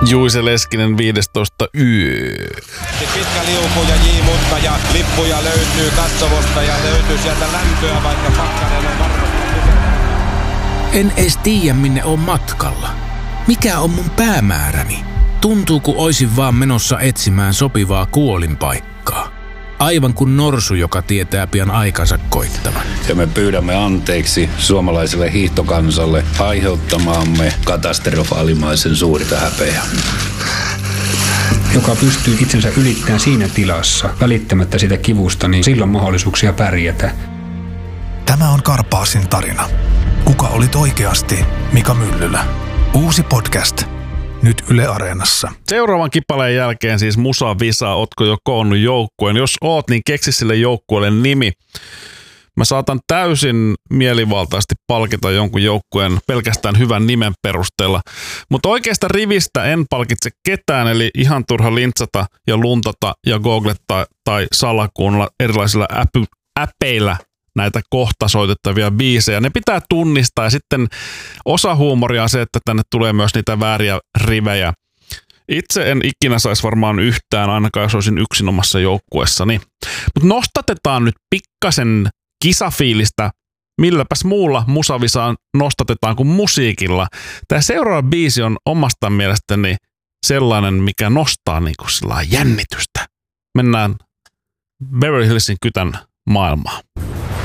Juise Leskinen 15 yö. Pitkä liuku ja J-mutta ja lippuja löytyy katsomosta ja löytyy sieltä lämpöä, vaikka pakkanen on varmasti. En edes tiedä, minne on matkalla. Mikä on mun päämääräni? Tuntuu, kun oisin vaan menossa etsimään sopivaa kuolinpaikkaa. Aivan kuin norsu, joka tietää pian aikansa koittavan. Ja me pyydämme anteeksi suomalaiselle hiihtokansalle aiheuttamaamme katastrofaalimaisen suurta häpeää. Joka pystyy itsensä ylittämään siinä tilassa, välittämättä sitä kivusta, niin silloin mahdollisuuksia pärjätä. Tämä on Karpaasin tarina. Kuka olit oikeasti Mika Myllylä? Uusi podcast. Nyt Yle Areenassa. Seuraavan kipaleen jälkeen siis Musa Visa, ootko jo koonnut joukkueen? Jos oot, niin keksi sille joukkueelle nimi. Mä saatan täysin mielivaltaisesti palkita jonkun joukkueen pelkästään hyvän nimen perusteella. Mutta oikeasta rivistä en palkitse ketään, eli ihan turha lintsata ja luntata ja googlettaa tai salakuunnella erilaisilla äpeillä näitä kohta soitettavia biisejä. Ne pitää tunnistaa ja sitten osa huumoria on se, että tänne tulee myös niitä vääriä rivejä. Itse en ikinä saisi varmaan yhtään, ainakaan jos olisin yksin omassa joukkueessani. Mutta nostatetaan nyt pikkasen kisafiilistä. Milläpäs muulla musavisaan nostatetaan kuin musiikilla. Tämä seuraava biisi on omasta mielestäni sellainen, mikä nostaa niinku jännitystä. Mennään Beverly Hillsin kytän maailmaan.